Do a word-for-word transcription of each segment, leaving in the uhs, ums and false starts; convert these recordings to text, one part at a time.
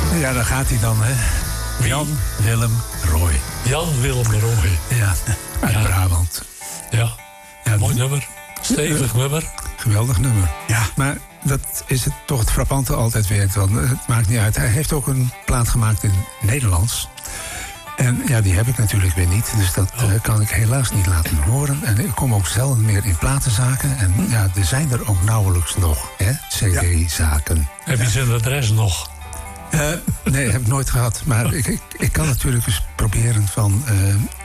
Ja, daar gaat hij dan, hè. Jan Willem Roy. Jan Willem Roy. Ja, uit ja. Brabant. Ja, ja mooi nummer. Stevig nummer. Geweldig nummer. Ja, maar dat is het toch het frappante altijd weer. Want het maakt niet uit. Hij heeft ook een plaat gemaakt in Nederlands. En ja, die heb ik natuurlijk weer niet. Dus dat oh. uh, kan ik helaas niet laten horen. En ik kom ook zelden meer in platenzaken. En hm. ja, er zijn er ook nauwelijks nog, hè, C D-zaken. Ja. Heb je zijn adres nog? Uh, nee, heb ik nooit gehad. Maar ik, ik, ik kan natuurlijk eens proberen van... Uh,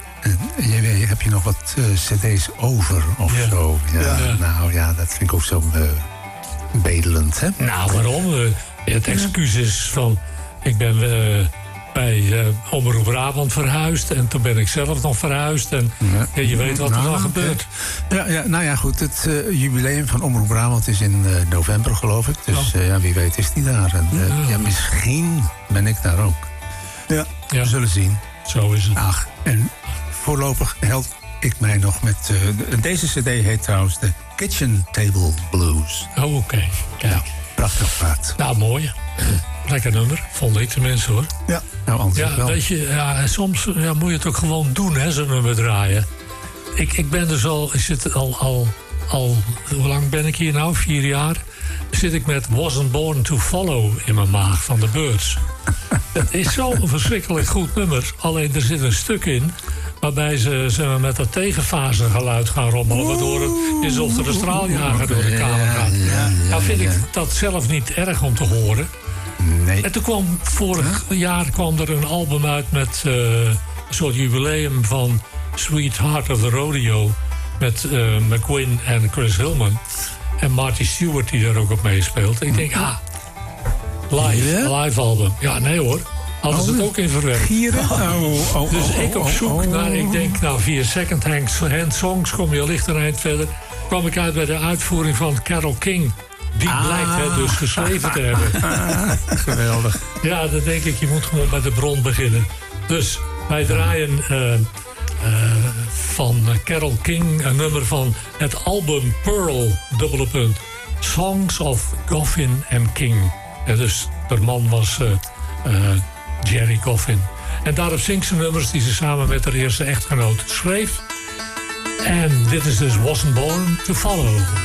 uh, heb je nog wat uh, cd's over of ja. zo? Ja, ja. Nou ja, dat vind ik ook zo uh, bedelend, hè? Nou, waarom? Uh, het excuus is van... Ik ben uh, bij uh, Omroep Brabant verhuisd... en toen ben ik zelf nog verhuisd... en ja. Ja, je weet wat er nou, dan gebeurt. Ja, ja, nou ja, goed. Het uh, jubileum van Omroep Brabant is in uh, november, geloof ik. Dus uh, ja, wie weet is die daar. En, uh, ja. ja, misschien ben ik daar ook. Ja, ja. We zullen zien. Zo is het. Ach, en voorlopig help ik mij nog met... Uh, deze cd heet trouwens de Kitchen Table Blues. Oh, oké. Okay. Kijk. Ja, prachtig plaat. Nou, mooi. Lekker nummer, vond ik tenminste, hoor. Ja, nou anders ja, wel. Weet je, ja, soms ja, moet je het ook gewoon doen, hè, zo'n nummer draaien. Ik, ik ben dus al, ik zit al, al, al, hoe lang ben ik hier nou? Vier jaar. Zit ik met Wasn't Born to Follow in mijn maag van de Birds. Het is zo'n verschrikkelijk goed nummer. Alleen er zit een stuk in waarbij ze, ze met dat tegenfase geluid gaan rommelen... waardoor het is alsof er de straaljager door de kamer gaat. Ja, ja, ja, nou vind ik dat zelf niet erg om te horen. Nee. En toen kwam vorig huh? jaar kwam er een album uit met uh, een soort jubileum van Sweetheart of the Rodeo... met uh, McGuinn en Chris Hillman. En Marty Stewart die daar ook op meespeelt. Ik denk, ah, live, yeah? live album. Ja, nee hoor. Hadden ze oh, het ook in verwerkt. Gieren? Oh, oh, dus oh, ik op zoek oh, oh, naar, ik denk, nou, via second-hand songs kom je licht een eind verder. Kwam ik uit bij de uitvoering van Carole King. Die ah. blijkt het dus geschreven te hebben. Ah, geweldig. Ja, dan denk ik, je moet gewoon bij de bron beginnen. Dus wij draaien uh, uh, van Carole King een nummer van het album Pearl, dubbele punt. Songs of Goffin and King. En dus de man was uh, uh, Jerry Goffin. En daarop zingt ze nummers die ze samen met haar eerste echtgenoot schreef. En dit is dus Wasn't Born to Follow.